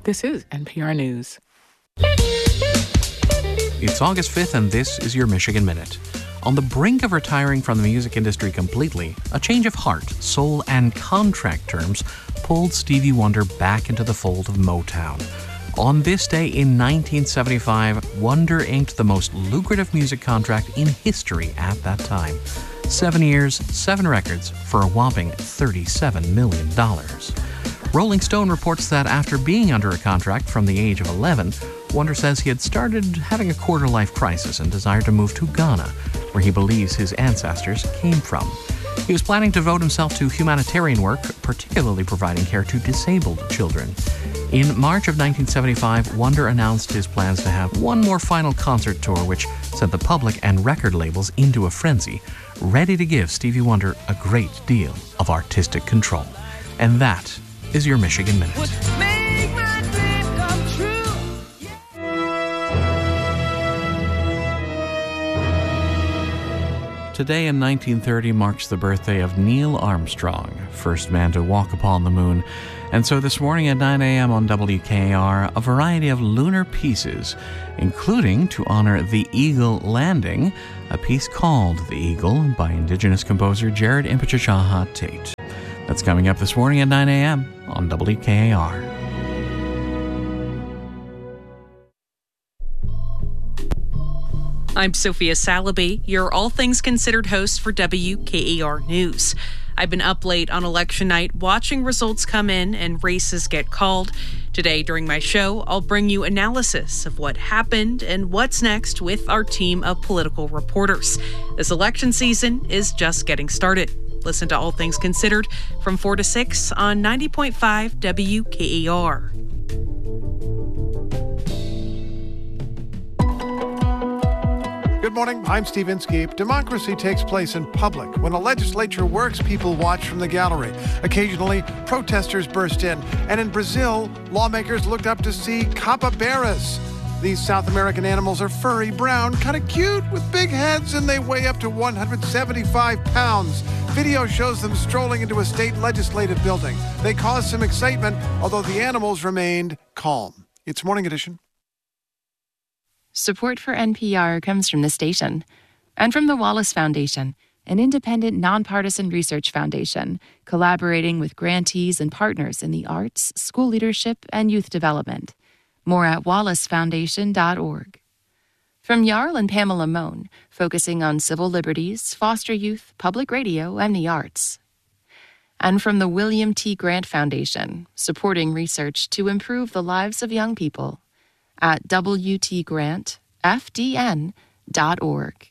This is NPR News. It's August 5th, and this is your Michigan Minute. On the brink of retiring from the music industry completely, a change of heart, soul, and contract terms pulled Stevie Wonder back into the fold of Motown. On this day in 1975, Wonder inked the most lucrative music contract in history at that time. 7 years, 7 records for a whopping $37 million. Rolling Stone reports that after being under a contract from the age of 11, Wonder says he had started having a quarter-life crisis and desired to move to Ghana, where he believes his ancestors came from. He was planning to devote himself to humanitarian work, particularly providing care to disabled children. In March of 1975, Wonder announced his plans to have one more final concert tour, which sent the public and record labels into a frenzy, ready to give Stevie Wonder a great deal of artistic control. And that is your Michigan Minute. Today in 1930 marks the birthday of Neil Armstrong, first man to walk upon the moon. And so this morning at 9 a.m. on WKAR, a variety of lunar pieces, including, to honor the Eagle landing, a piece called The Eagle by Indigenous composer Jared Impichashaha Tate. That's coming up this morning at 9 a.m. on WKAR. I'm Sophia Salaby, your All Things Considered host for WKAR News. I've been up late on election night watching results come in and races get called. Today during my show, I'll bring you analysis of what happened and what's next with our team of political reporters. This election season is just getting started. Listen to All Things Considered from 4 to 6 on 90.5 WKAR. Good morning, I'm Steve Inskeep. Democracy takes place in public. When a legislature works, people watch from the gallery. Occasionally, protesters burst in. And in Brazil, lawmakers looked up to see capybaras. These South American animals are furry, brown, kind of cute, with big heads, and they weigh up to 175 pounds. Video shows them strolling into a state legislative building. They caused some excitement, although the animals remained calm. It's Morning Edition. Support for NPR comes from the station and from the Wallace Foundation, an independent, nonpartisan research foundation collaborating with grantees and partners in the arts, school leadership, and youth development. More at wallacefoundation.org. From Jarl and Pamela Mohn, focusing on civil liberties, foster youth, public radio, and the arts. And from the William T. Grant Foundation, supporting research to improve the lives of young people at WTGrantFDN.org.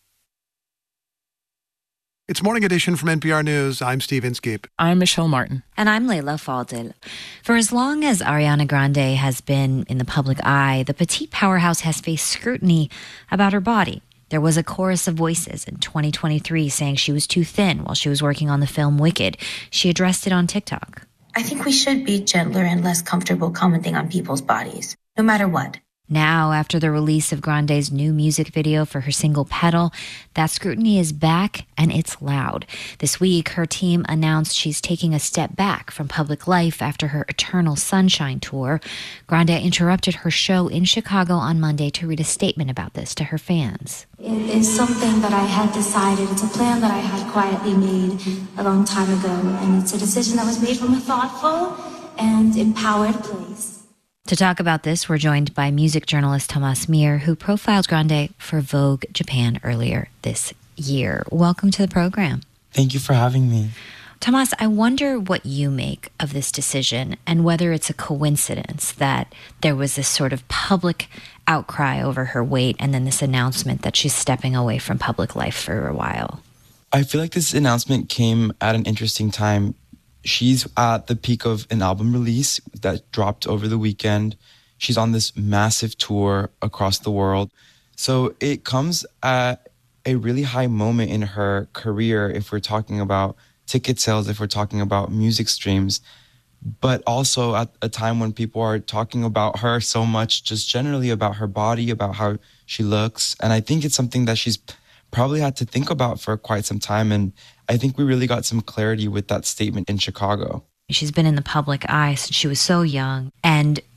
It's Morning Edition from NPR News. I'm Steve Inskeep. I'm Michelle Martin. And I'm Leila Fadel. For as long as Ariana Grande has been in the public eye, the petite powerhouse has faced scrutiny about her body. There was a chorus of voices in 2023 saying she was too thin while she was working on the film Wicked. She addressed it on TikTok. I think we should be gentler and less comfortable commenting on people's bodies, no matter what. Now, after the release of Grande's new music video for her single Petal, that scrutiny is back and it's loud. This week, her team announced she's taking a step back from public life after her Eternal Sunshine tour. Grande interrupted her show in Chicago on Monday to read a statement about this to her fans. It is something that I had decided. It's a plan that I had quietly made a long time ago, and it's a decision that was made from a thoughtful and empowered place. To talk about this, we're joined by music journalist Thomas Mir, who profiled Grande for Vogue Japan earlier this year. Welcome to the program. Thank you for having me. Thomas, I wonder what you make of this decision and whether it's a coincidence that there was this sort of public outcry over her weight and then this announcement that she's stepping away from public life for a while. I feel like this announcement came at an interesting time. She's at the peak of an album release that dropped over the weekend. She's on this massive tour across the world. So it comes at a really high moment in her career if we're talking about ticket sales, if we're talking about music streams, but also at a time when people are talking about her so much, just generally about her body, about how she looks. And I think it's something that she's probably had to think about for quite some time. And I think we really got some clarity with that statement in Chicago. She's been in the public eye since she was so young. And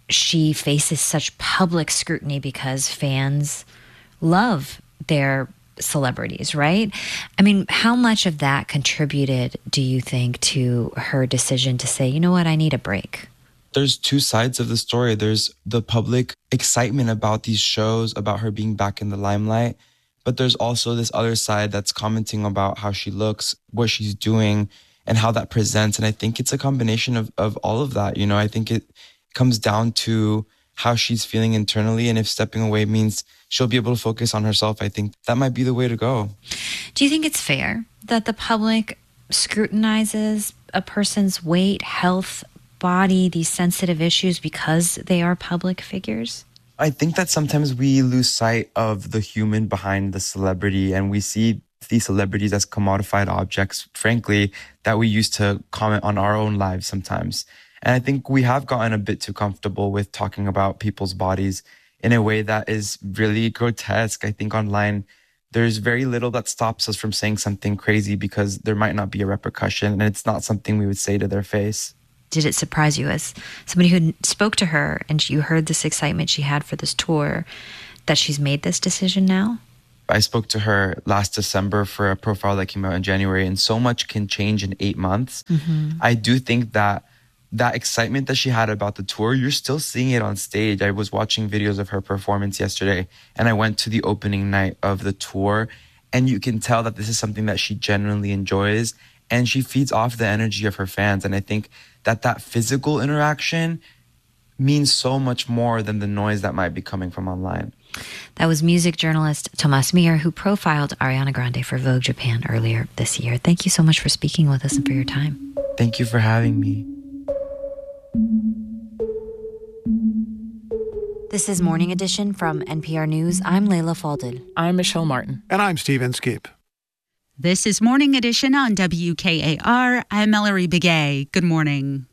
she faces such public scrutiny because fans love their celebrities, right? I mean, how much of that contributed, do you think, to her decision to say, you know what, I need a break? There's two sides of the story. There's the public excitement about these shows, about her being back in the limelight. But there's also this other side that's commenting about how she looks, what she's doing, and how that presents. And I think it's a combination of all of that. You know, I think it comes down to how she's feeling internally. And if stepping away means she'll be able to focus on herself, I think that might be the way to go. Do you think it's fair that the public scrutinizes a person's weight, health, body, these sensitive issues because they are public figures? I think that sometimes we lose sight of the human behind the celebrity, and we see these celebrities as commodified objects, frankly, that we use to comment on our own lives sometimes. And I think we have gotten a bit too comfortable with talking about people's bodies in a way that is really grotesque. I think online, there's very little that stops us from saying something crazy because there might not be a repercussion, and it's not something we would say to their face. Did it surprise you, as somebody who spoke to her and you heard this excitement she had for this tour, that she's made this decision now? I spoke to her last December for a profile that came out in January, and so much can change in 8 months. Mm-hmm. I do think that excitement that she had about the tour, you're still seeing it on stage. I was watching videos of her performance yesterday, and I went to the opening night of the tour, and you can tell that this is something that she genuinely enjoys, and she feeds off the energy of her fans. And I think that physical interaction means so much more than the noise that might be coming from online. That was music journalist Thomas Mir, who profiled Ariana Grande for Vogue Japan earlier this year. Thank you so much for speaking with us and for your time. Thank you for having me. This is Morning Edition from NPR News. I'm Layla Falded. I'm Michelle Martin. And I'm Stephen Skeep. This is Morning Edition on WKAR. I'm Mallory Begay. Good morning.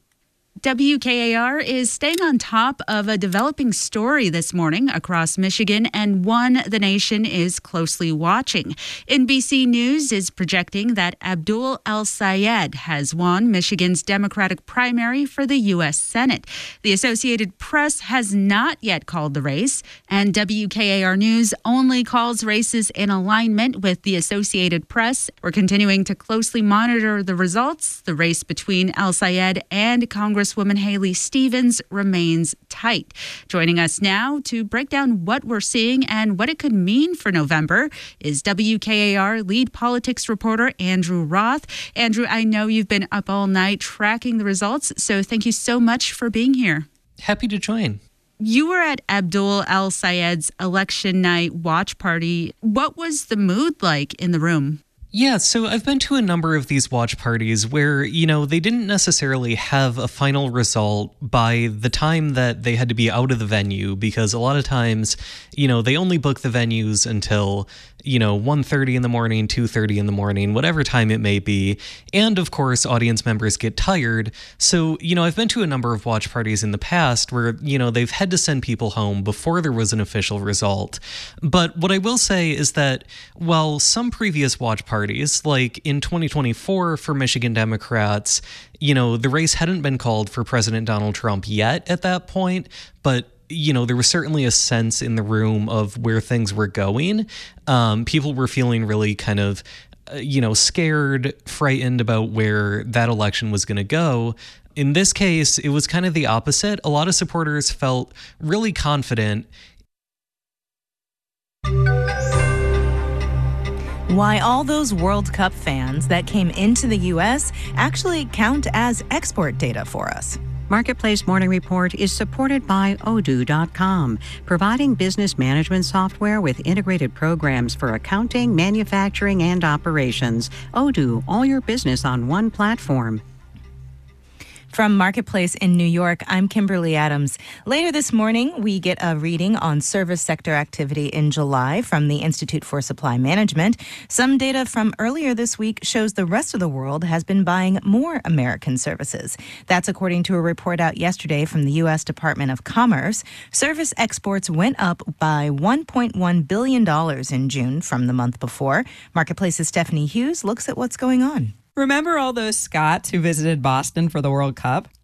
WKAR is staying on top of a developing story this morning across Michigan, and one the nation is closely watching. NBC News is projecting that Abdul El-Sayed has won Michigan's Democratic primary for the U.S. Senate. The Associated Press has not yet called the race, and WKAR News only calls races in alignment with the Associated Press. We're continuing to closely monitor the results. The race between El-Sayed and Congresswoman Haley Stevens remains tight. Joining us now to break down what we're seeing and what it could mean for November is WKAR lead politics reporter Andrew Roth. Andrew, I know you've been up all night tracking the results, so thank you so much for being here. Happy to join. You were at Abdul El-Sayed's election night watch party. What was the mood like in the room? Yeah, so I've been to a number of these watch parties where, they didn't necessarily have a final result by the time that they had to be out of the venue, because a lot of times, they only book the venues until, 1:30 in the morning, 2:30 in the morning, whatever time it may be. And of course, audience members get tired. So, I've been to a number of watch parties in the past where, they've had to send people home before there was an official result. But what I will say is that while some previous watch parties, like in 2024 for Michigan Democrats, the race hadn't been called for President Donald Trump yet at that point, but there was certainly a sense in the room of where things were going. People were feeling really kind of, scared, frightened about where that election was going to go. In this case, it was kind of the opposite. A lot of supporters felt really confident. Why all those World Cup fans that came into the U.S. actually count as export data for us. Marketplace Morning Report is supported by Odoo.com, providing business management software with integrated programs for accounting, manufacturing, and operations. Odoo, all your business on one platform. From Marketplace in New York, I'm Kimberly Adams. Later this morning, we get a reading on service sector activity in July from the Institute for Supply Management. Some data from earlier this week shows the rest of the world has been buying more American services. That's according to a report out yesterday from the U.S. Department of Commerce. Service exports went up by $1.1 billion in June from the month before. Marketplace's Stephanie Hughes looks at what's going on. Remember all those Scots who visited Boston for the World Cup?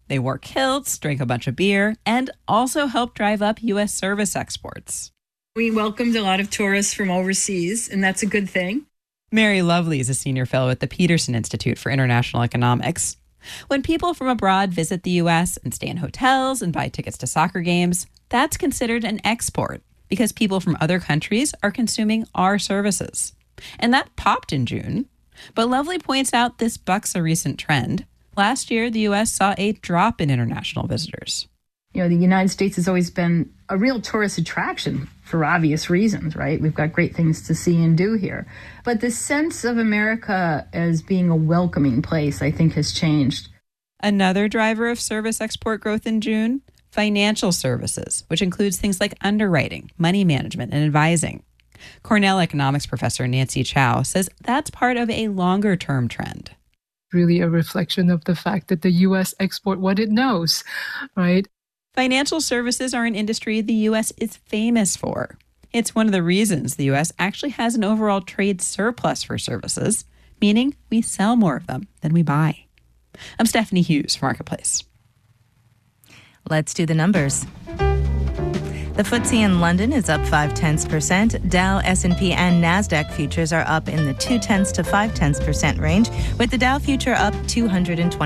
They wore kilts, drank a bunch of beer, and also helped drive up U.S. service exports. We welcomed a lot of tourists from overseas, and that's a good thing. Mary Lovely is a senior fellow at the Peterson Institute for International Economics. When people from abroad visit the U.S. and stay in hotels and buy tickets to soccer games, that's considered an export because people from other countries are consuming our services. And that popped in June. But Lovely points out this bucks a recent trend. Last year, the U.S. saw a drop in international visitors. You know, the United States has always been a real tourist attraction for obvious reasons, right? We've got great things to see and do here. But the sense of America as being a welcoming place, I think, has changed. Another driver of service export growth in June, financial services, which includes things like underwriting, money management, and advising. Cornell economics professor Nancy Chow says that's part of a longer-term trend. Really a reflection of the fact that the U.S. export what it knows, right? Financial services are an industry the U.S. is famous for. It's one of the reasons the U.S. actually has an overall trade surplus for services, meaning we sell more of them than we buy. I'm Stephanie Hughes for Marketplace. Let's do the numbers. The FTSE in London is up 0.5%. Dow, S&P, and NASDAQ futures are up in the 0.2 to 0.5% range, with the Dow future up 220